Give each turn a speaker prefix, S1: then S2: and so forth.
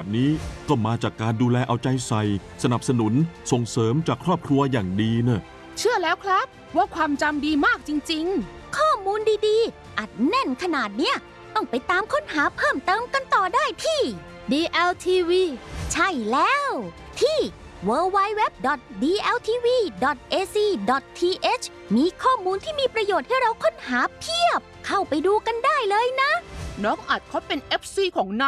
S1: นี้ก็มาจากการดูแลเอาใจใส่สนับสนุนส่งเสริมจากครอบครัวอย่างดีเนอะ
S2: เชื่อแล้วครับว่าความจำดีมากจริง
S3: ๆข้อมูลดีๆอัดแน่นขนาดเนี้ยต้องไปตามค้นหาเพิ่มเติมกันต่อได้ที่ DLTV ใช่แล้วที่ www.dltv.ac.th มีข้อมูลที่มีประโยชน์ให้เราค้นหาเพียบเข้าไปดูกันได้เลยนะ
S2: น้องอัดเขาเป็น FC ของ